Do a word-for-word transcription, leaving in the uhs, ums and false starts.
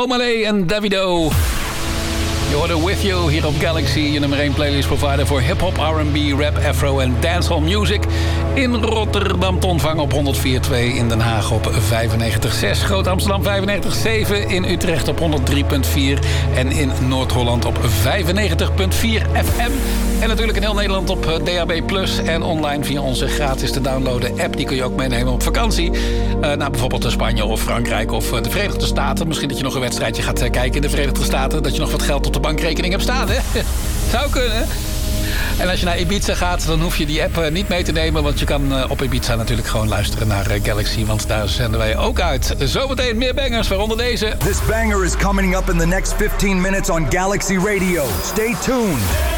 Omale en Davido. Je hoorde With You hier op Galaxy, je nummer één playlist provider voor hip-hop, R en B, rap, afro en dancehall music. In Rotterdam te ontvangen op honderd vier komma twee, in Den Haag op vijfennegentig komma zes, Groot Amsterdam vijfennegentig komma zeven, in Utrecht op honderd drie komma vier en in Noord-Holland op vijfennegentig komma vier F M. En natuurlijk in heel Nederland op D A B plus en online via onze gratis te downloaden app. Die kun je ook meenemen op vakantie. Uh, naar bijvoorbeeld Spanje of Frankrijk of de Verenigde Staten. Misschien dat je nog een wedstrijdje gaat kijken in de Verenigde Staten. Dat je nog wat geld op de bankrekening hebt staan, hè? Zou kunnen. En als je naar Ibiza gaat, dan hoef je die app niet mee te nemen. Want je kan op Ibiza natuurlijk gewoon luisteren naar Galaxy. Want daar zenden wij ook uit. Zometeen meer bangers, waaronder deze. This banger is coming up in the next fifteen minutes on Galaxy Radio. Stay tuned.